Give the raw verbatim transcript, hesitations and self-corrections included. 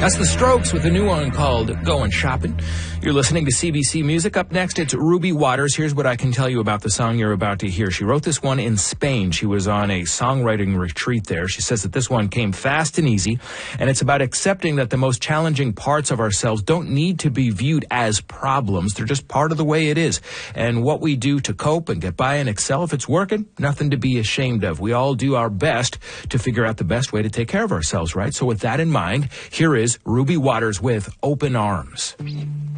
That's The Strokes with a new one called Going Shopping. You're listening to C B C Music. Up next, it's Ruby Waters. Here's what I can tell you about the song you're about to hear. She wrote this one in Spain. She was on a songwriting retreat there. She says that this one came fast and easy, and it's about accepting that the most challenging parts of ourselves don't need to be viewed as problems. They're just part of the way it is. And what we do to cope and get by and excel, if it's working, nothing to be ashamed of. We all do our best to figure out the best way to take care of ourselves, right? So with that in mind, here is Ruby Waters with Open Arms.